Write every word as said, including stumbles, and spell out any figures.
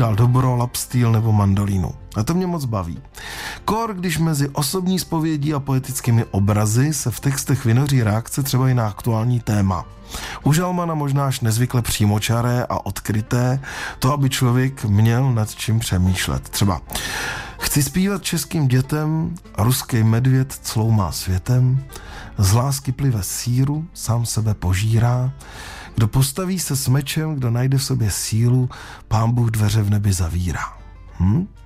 dal dobro, lapstýl nebo mandolínu. A to mě moc baví. Kor, když mezi osobní zpovědí a poetickými obrazy se v textech vynoří reakce třeba i na aktuální téma. U Žalmana možná až nezvykle přímočaré a odkryté, to, aby člověk měl nad čím přemýšlet. Třeba chci zpívat českým dětem, ruský medvěd cloumá světem, z lásky plive síru, sám sebe požírá, kdo postaví se s mečem, kdo najde v sobě sílu, Pán Bůh dveře v nebi zavírá. Hm?